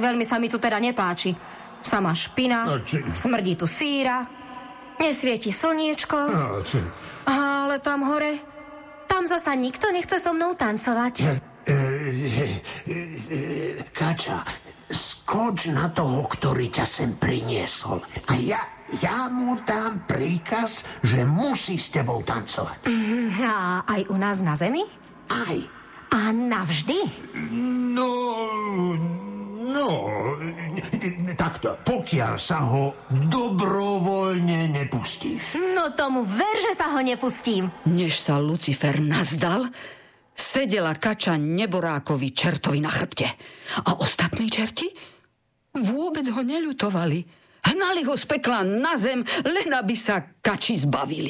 veľmi sa mi tu teda nepáči. Sama špina, smrdí tu síra, nesvieti slniečko. Ale tam hore, tam zasa nikto nechce so mnou tancovať. Kača, skoč na toho, ktorý ťa sem priniesol. A ja mu dám príkaz, že musí s tebou tancovať. A aj u nás na zemi? Aj. A navždy? No, takto. Pokiaľ sa ho dobrovoľne nepustíš. No tomu ver, že sa ho nepustím. Než sa Lucifer nazdal, sedela Kača neborákovi čertovi na chrbte. A ostatní čerti vôbec ho neľutovali. Hnali ho z pekla na zem, len aby sa Kači zbavili.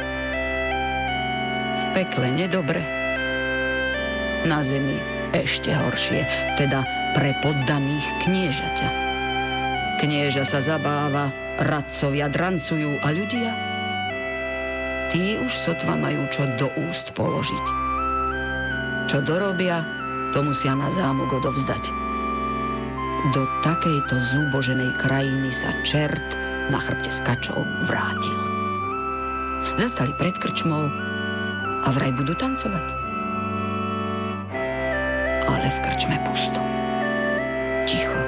V pekle nedobre, na zemi ešte horšie, teda pre poddaných kniežaťa. Knieža sa zabáva, radcovia drancujú a ľudia, tí už sotva majú čo do úst položiť. Čo dorobia, to musia na zámok odovzdať. Do takejto zúboženej krajiny sa čert na chrbte s Kačou vrátil. Zastali pred krčmou a vraj budú tancovať. Ale v krčme pusto. Ticho.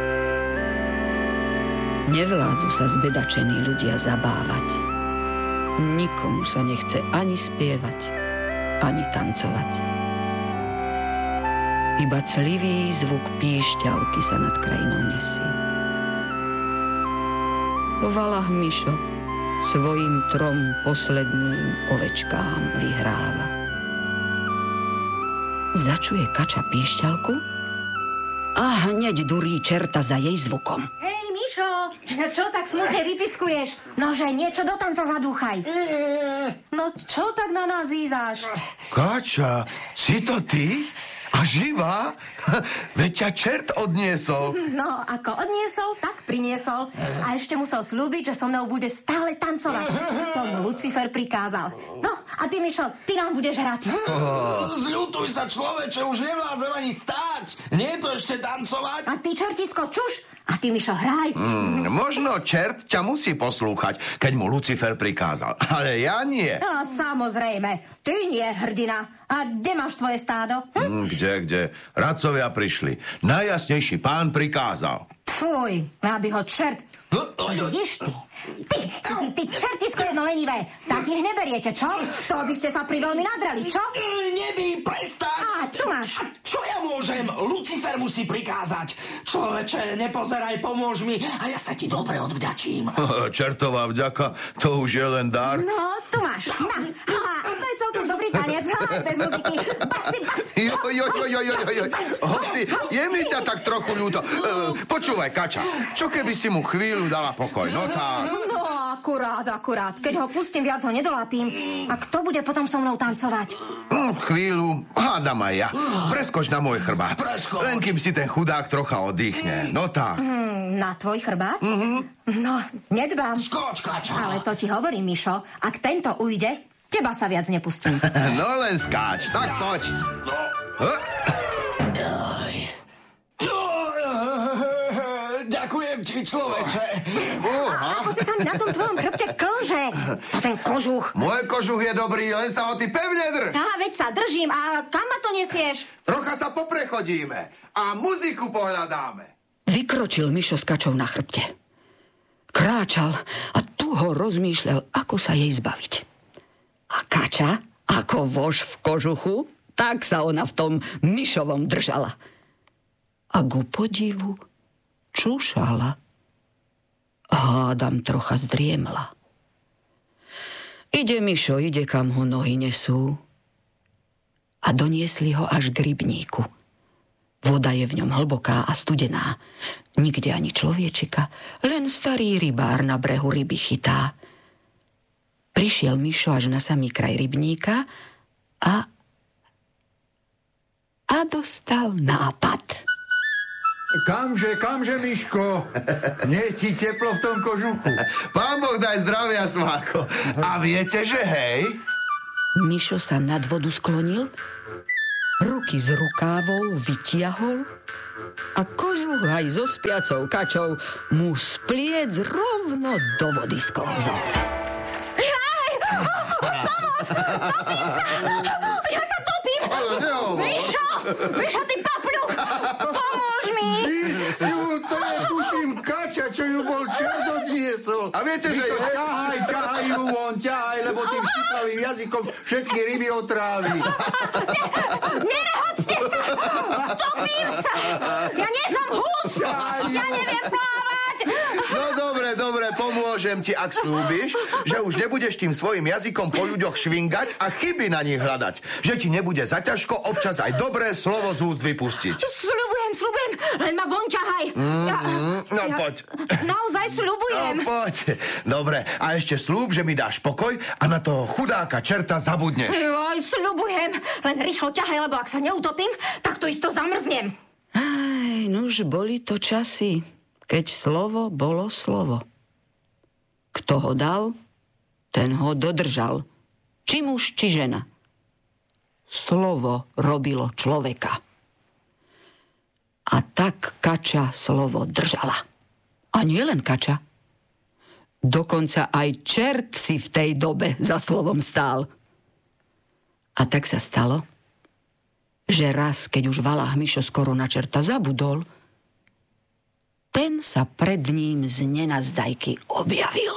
Nevládzu sa zbedačení ľudia zabávať. Nikomu sa nechce ani spievať, ani tancovať. Iba clivý zvuk píšťalky sa nad krajinou nesie. Po valách Mišo svojim 3 posledným ovečkám vyhráva. Začuje Kača píšťalku a hneď durí čerta za jej zvukom. Hej, Mišo, čo tak smutne vypiskuješ? Nože, niečo do tanca zadúchaj. No, čo tak na nás ízáš? Kača, si to ty? A živá? Veď ťa čert odniesol. No, ako odniesol, tak priniesol. A ešte musel slúbiť, že so mnou bude stále tancovať. Tomu Lucifer prikázal. No, a ty, Mišo, ty nám budeš hrať. Zľutuj sa, človeče, už nevládzem ani stáť. Nie je to ešte tancovať? A ty, čertisko, čuš? A ty, Mišo, hraj. Možno čert ťa musí poslúchať, keď mu Lucifer prikázal. Ale ja nie. No, samozrejme. Ty nie, hrdina. A kde máš tvoje stádo? Kde? Radcovia prišli. Najjasnejší pán prikázal. Fuj, aby ho čert... Vidíš ty? Ty čertisko jedno lenivé. Tak ich neberiete, čo? To by ste sa priveľmi nadrali, čo? Nebí, prestaň! A tu máš. A čo ja môžem? Lucifer musí prikázať. Človeče, nepozeraj, pomôž mi a ja sa ti dobre odvďačím. Čertová vďaka, to už je len dar. No, tu máš. Na. A to je celkom dobrý tanec. Bez muziky. Baci. Hoci, je mi ťa tak trochu ľúto. Počúvaj, Kača, čo keby si mu chvíľu dala pokoj? No tak. No, akurát. Keď ho pustím, viac ho nedolápim. A kto bude potom so mnou tancovať? Chvíľu, hádam aj ja. Preskoč na môj chrbát. Len kým si ten chudák trocha oddychne. No tak. Na tvoj chrbát? No, nedbám. Skoč, Kača. Ale to ti hovorím, Mišo. Ak tento ujde, teba sa viac nepustím. No len skáč, tak poď. Ďakujem ti, človeče. Ako si sa mi na tom tvojom chrbte klže? To ten kožuch. Môj kožuch je dobrý, len sa ho ty pevne drž. Veď sa držím. A kam ma to nesieš? Trocha sa poprechodíme a muziku pohľadáme. Vykročil Mišo s Kačou na chrbte. Kráčal a tu ho rozmýšľal, ako sa jej zbaviť. A Kača, ako vož v kožuchu, tak sa ona v tom Mišovom držala. A ku podivu čúšala. Hádam trocha zdriemla. Ide Mišo, kam ho nohy nesú. A doniesli ho až k rybníku. Voda je v ňom hlboká a studená. Nikde ani človečika, len starý rybár na brehu ryby chytá. Prišiel Mišo až na samý kraj rybníka a dostal nápad. Kamže, Miško? Nie ti teplo v tom kožuchu. Pán Boh daj zdravia, Sváko. A viete, že hej? Mišo sa nad vodu sklonil, ruky z rukávov vytiahol a kožuch aj so spiacou kačou mu z pliec rovno do vody sklzol. Jaj! Pomoc! Topím sa! Ja sa topím! Mišo, ty papľuch! Pomôž mi! To je, tuším, kača, čo ju bol čert odniesol. A viete, že... Ťahaj ju von, lebo tým štiplavým jazykom všetky ryby otrávi. Nerehoďte sa! Topím sa! Ja nie som hus! Ja neviem plávať! No dobre, pomôžem ti, ak slúbiš, že už nebudeš tým svojim jazykom po ľuďoch švingať a chyby na nich hľadať. Že ti nebude zaťažko občas aj dobré slovo z úst vypustiť. Sľubujem, len ma von ťahaj. Poď. Naozaj sľubujem. No poď. Dobre, a ešte sľub, že mi dáš pokoj a na toho chudáka čerta zabudneš. Joj, sľubujem. Len rýchlo ťahaj, lebo ak sa neutopím, tak to isto zamrznem. Nuž boli to časy, keď slovo bolo slovo. Kto ho dal, ten ho dodržal. Či muž, či žena. Slovo robilo človeka. A tak kača slovo držala. A nie len kača. Dokonca aj čert si v tej dobe za slovom stál. A tak sa stalo, že raz, keď už Valáh Mišo skoro na čerta zabudol, ten sa pred ním z nenazdajky objavil.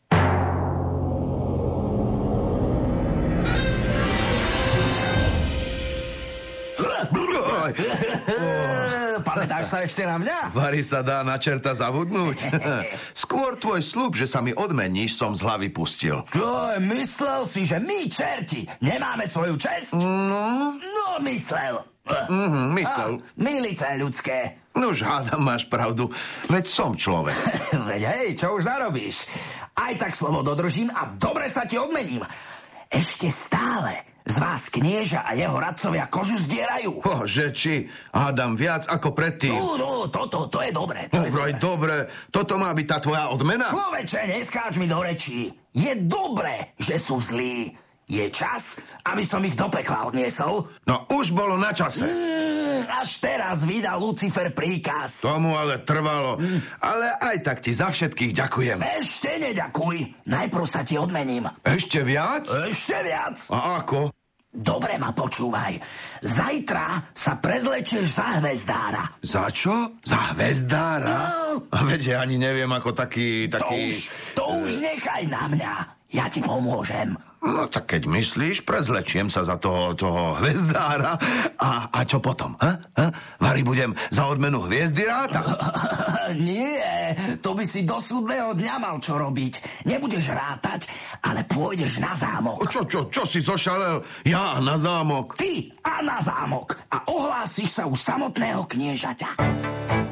Pamätáš sa ešte na mňa? Vary sa dá na čerta zabudnúť. Skôr tvoj sľub, že sa mi odmeníš, som z hlavy pustil. Myslel si, že my, čerti, nemáme svoju česť? No, myslel. Myslel. Milice ľudské. Nuž, hádam, máš pravdu. Veď som človek. Veď hej, čo už zarobíš? Aj tak slovo dodržím a dobre sa ti odmením. Ešte stále z vás knieža a jeho radcovia kožu zdierajú. Že či? Hádam viac ako predtým. No, to je dobré. Dobre. Toto má byť tá tvoja odmena? Človeče, neskáč mi do rečí. Je dobré, že sú zlí. Je čas, aby som ich do pekla odniesol? No už bolo na čase. Až teraz vydal Lucifer príkaz. Tomu ale trvalo. Ale aj tak ti za všetkých ďakujem. Ešte neďakuj. Najprv sa ti odmením. Ešte viac? Ešte viac. A ako? Dobre ma počúvaj. Zajtra sa prezlečieš za hvezdára. Za čo? Za hvezdára? No. Veď ja ani neviem, ako taký... To už nechaj na mňa. Ja ti pomôžem. No tak keď myslíš, prezlečiem sa za toho hvezdára. A čo potom? Vary, budem za odmenu hviezdy rátať? Nie, to by si do súdneho dňa mal čo robiť. Nebudeš rátať, ale pôjdeš na zámok. Čo si zošalel? Ja na zámok? Ty a na zámok. A ohlásiš sa u samotného kniežaťa.